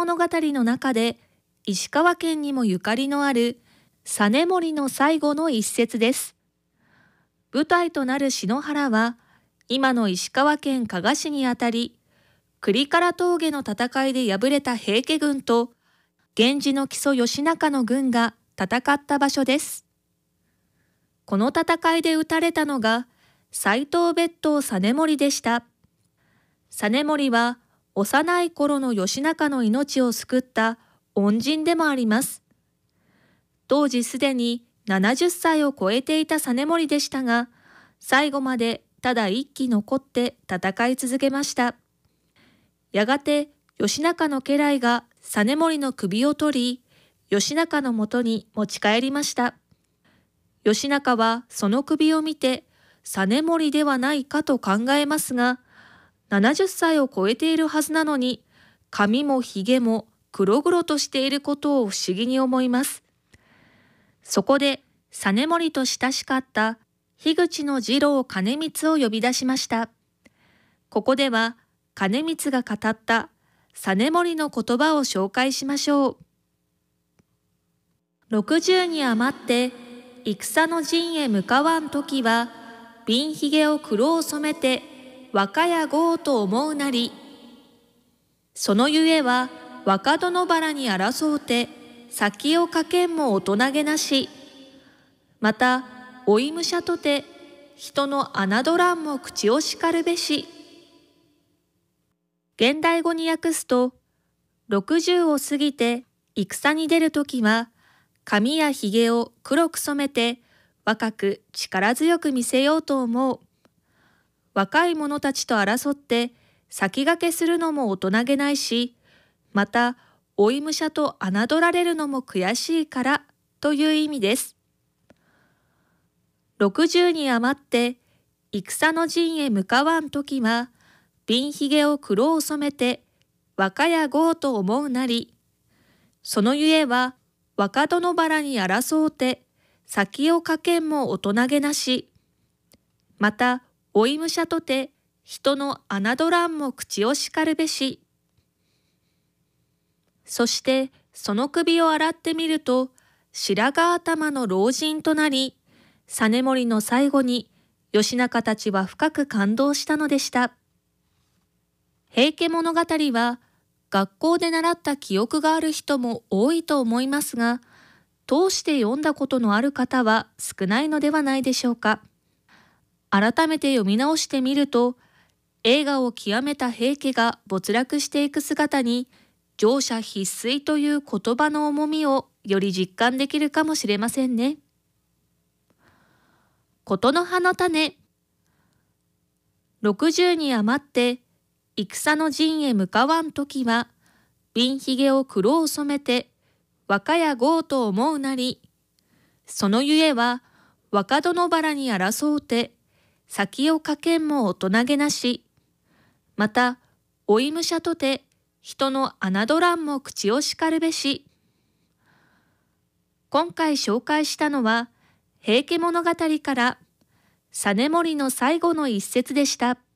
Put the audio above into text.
物語の中で石川県にもゆかりのある実盛の最後の一節です。舞台となる篠原は今の石川県加賀市にあたり、栗唐峠の戦いで敗れた平家軍と源氏の木曽義仲の軍が戦った場所です。この戦いで討たれたのが斎藤別当実盛でした。実盛は幼い頃の義仲の命を救った恩人でもあります。当時すでに70歳を超えていた実盛でしたが、最後までただ一騎残って戦い続けました。やがて義仲の家来が実盛の首を取り、義仲のもとに持ち帰りました。義仲はその首を見て、実盛ではないかと考えますが、70歳を超えているはずなのに、髪もひげも黒々としていることを不思議に思います。そこで実盛と親しかった樋口の次郎兼光を呼び出しました。ここでは兼光が語った実盛の言葉を紹介しましょう。60に余って戦の陣へ向かわんときは、鬢ひげを黒を染めて若や豪と思うなり。そのゆえは若殿原に争うて、先をかけんも大人げなし。また老い武者とて、人の侮らんも口を叱るべし。現代語に訳すと、60を過ぎて戦に出るときは、髪やひげを黒く染めて、若く力強く見せようと思う。若い者たちと争って先駆けするのも大人げないし、また老い武者と侮られるのも悔しいからという意味です。60に余って戦の陣へ向かわんときは、鬢ひげを黒を染めて若や豪と思うなり。そのゆえは若殿原に争うて、先をかけんも大人げなし。また老い武者とて、人の侮らんも口を叱るべし。そしてその首を洗ってみると、白髪頭の老人となり、実盛の最後に義仲たちは深く感動したのでした。平家物語は学校で習った記憶がある人も多いと思いますが、通して読んだことのある方は少ないのではないでしょうか。改めて読み直してみると、映画を極めた平家が没落していく姿に、乗車必須という言葉の重みをより実感できるかもしれませんね。ことの葉の種。60に余って戦の陣へ向かわんときは、鬢ひげを黒を染めて若や豪と思うなり。そのゆえは若殿原に争うて、先をかけんも大人げなし。また老い武者とて、人の侮らんも口を叱るべし。今回紹介したのは、平家物語から実盛の最後の一節でした。